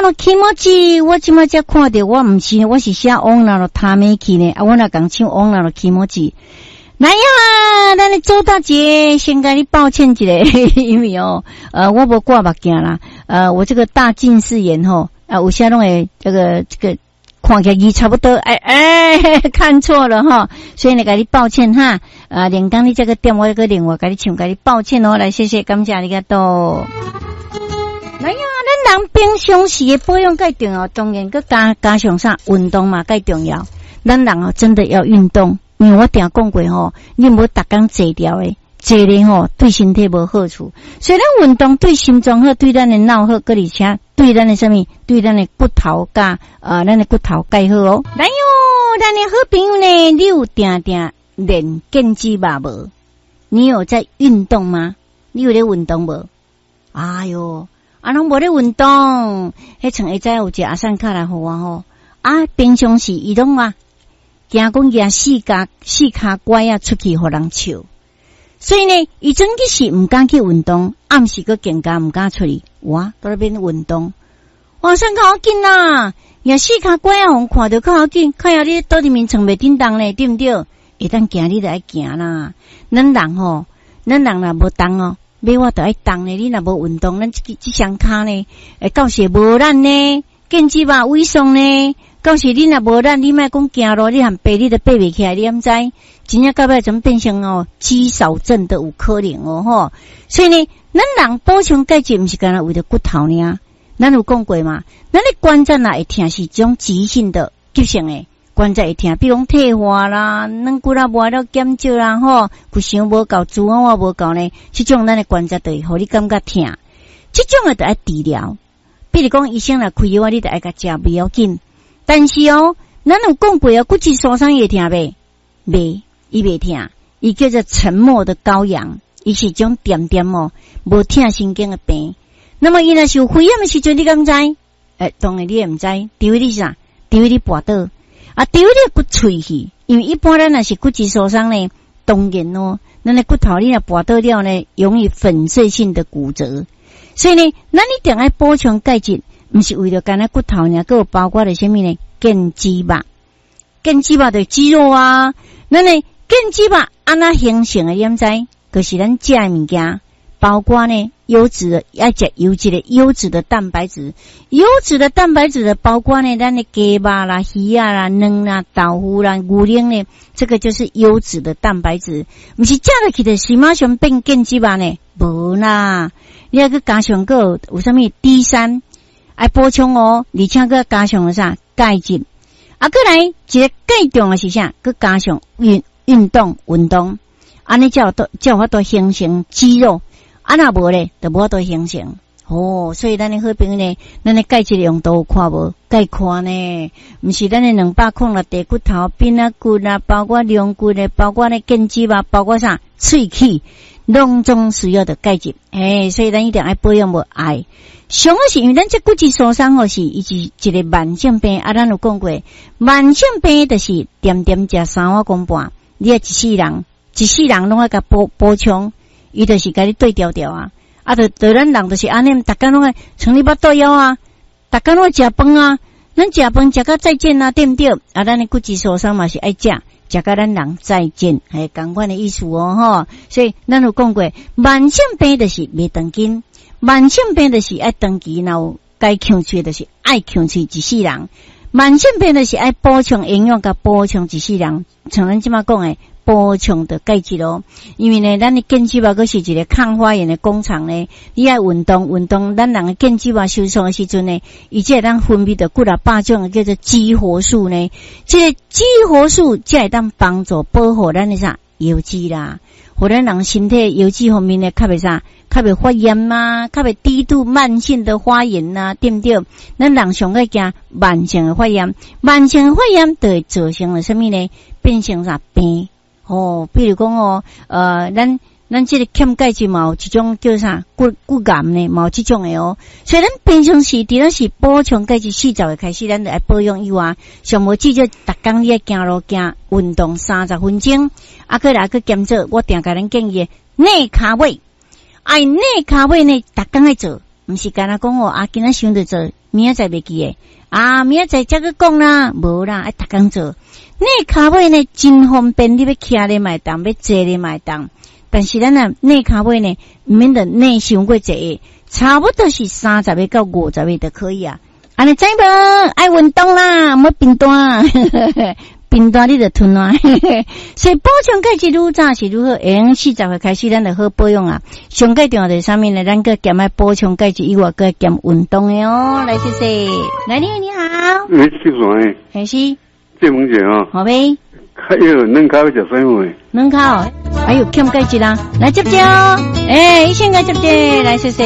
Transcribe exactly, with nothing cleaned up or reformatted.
の気持ち我即马才看到我毋是我是写女のため息呢啊我若讲唱女の気持ち来呀咱的周大姐先跟你抱歉一下因为哦呃我无挂目镜啦呃我这个大近视眼吼啊有些拢会这个这个看起来差不多哎哎看错了哈所以呢跟你抱歉哈啊连刚你这个点我这个另外跟你唱跟你抱歉哦来谢谢感谢ありがとう来呀咱人平常时的保养介重要当然佮加加上啥运动嘛介重要咱人哦真的要运动因为我定讲过吼你无逐工坐掉的坐咧吼对身体无好处虽然运动对心脏好对咱的脑好佮而且对咱的什么对咱的骨头甲呃咱的骨头介好哦来哟咱的好朋友呢你有定定练健肌吧无你有在运动吗你有咧运动无哎哟啊拢无咧运动迄像会知有一个阿善卡来互我吼啊平常时伊拢啊惊讲惊四脚四骹拐啊出去互人笑所以呢伊真其是毋敢去运动暗时个更加毋敢出去哇在那边运动哇上较好紧啦也四骹拐啊互看到较好紧看下你倒伫面床袂叮当咧对毋对会当行你就爱行啦咱人吼咱人若无动哦买我就爱动咧你若无运动咱即即双骹呢会到时无力呢健肌吧萎缩呢到时你若无力你莫讲行路你含爬你都爬袂起来你毋知真正到尾怎变成哦肌少症的有可能哦吼所以呢咱人补充钙质毋是干那为了骨头呢咱有讲过嘛咱的关节若会痛是一种急性的急性的关节会痛比如讲退化啦软骨啦无了减少啦吼骨伤无够脂肪无够呢这种咱的关节就会互你感觉痛这种的就爱治疗比如讲医生来开药你就爱甲食不要紧但是哦咱有讲过哦骨质疏松会痛袂袂伊袂痛伊叫做沉默的羔羊伊是一种点点哦无痛神经的病那么伊若是有肺炎的时阵你敢知诶当然你也毋知除非你是啥除非你跋倒啊除非你骨脆去因为一般咱若是骨质疏松呢当然哦咱的骨头你若跋倒了呢容易粉碎性的骨折所以呢咱一定要补充钙质毋是为了干那骨头尔还有包括了什么呢健肌肉健肌肉就是肌肉啊咱的健肌肉安怎形成的你毋知就是咱食的物件包括呢优质的要食优质的优质的蛋白质优质的蛋白质的包括呢咱的鸡肉啦鱼啊啦卵啦豆腐啦牛奶呢这个就是优质的蛋白质毋是食落去的是马上变健肌肉呢无啦你要去加上个有啥物 D 三爱补充哦而且个加上了啥钙质啊过来一个最重要的是啥个加上运运动运动安尼才有都才有法度形成肌肉啊若无咧就无法度形成哦所以咱的好朋友呢咱的钙质量都有看无钙看呢毋是咱的两百克啦地骨头边啊骨啦包括龙骨咧包括咧筋肌啊包括啥喙齿拢总需要的钙质诶所以咱一定要保养无爱上个是因为咱这骨质疏松哦是伊是一个慢性病啊咱有讲过慢性病就是点点食三碗公半你啊一世人一世人拢爱甲补补充伊就是甲你对调调啊啊就就咱人就是安尼逐工拢爱从你巴肚枵啊逐工拢食饭啊咱食饭食到再见啊对毋对啊咱的骨质疏松嘛是爱食食到咱人再见系同款的意思哦吼所以咱有讲过慢性病就是袂长筋慢性病就是爱长期然后该强吹就是爱强吹一世人慢性病就是爱补充营养甲补充一世人像咱即马讲的补充的钙质咯因为呢咱的健肌肉佫是一个抗发炎的工厂呢你爱运动运动咱人的健肌肉收缩的时阵呢伊才会当分泌的几啊百种叫做激活素呢这个激活素才会当帮助保护咱的啥油脂啦互咱人身体油脂方面呢较袂啥较袂发炎啊较袂低度慢性的发炎啊对不对咱人上个惊慢性的发炎慢性的发炎就会造成了什么呢变成啥病哦比如讲哦呃咱咱这个欠钙质嘛有一种叫啥骨骨癌呢嘛有这种的哦所以咱平常时除了是补充钙质四十岁开始咱就要保养以外上无至少逐工你要行路行运动三十分钟啊过来去减做我定甲咱建议内卡位爱内卡位呢逐工爱做毋是干那讲哦啊今仔想着做明仔载袂记诶。啊，明仔载则个讲啦，无啦，爱逐工做。内骹尾呢真方便，你要徛咧买当，要坐咧买当。但是咱啊内骹尾呢，毋免得内伤过济，差不多是三十个到五十个就可以啊。安尼知无？爱运动啦，莫贫惰，贫惰你就吞啊。所以补充钙质愈早是如何？用四十岁开始，咱就好保养啊。上介重要的是啥物呢？咱个兼爱补充钙质以外，个兼运动的哦。来谢谢，来你好，你好。 你是谁？ 还是谢萌姐啊？ 好呗。 还有能靠食什么？ 能靠，还有欠钙质啦。来接接哦，哎，先来接接，来谢谢。